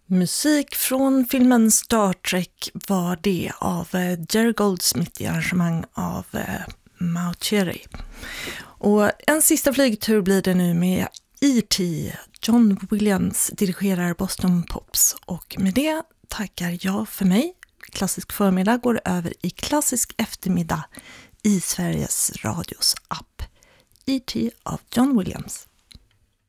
Musik från filmen Star Trek var det av Jerry Goldsmith i arrangemang av Maury Cherry. Och en sista flygtur blir det nu med E.T. John Williams dirigerar Boston Pops. Och med det tackar jag för mig. Klassisk förmiddag går över i klassisk eftermiddag i Sveriges Radios app. E.T. av John Williams.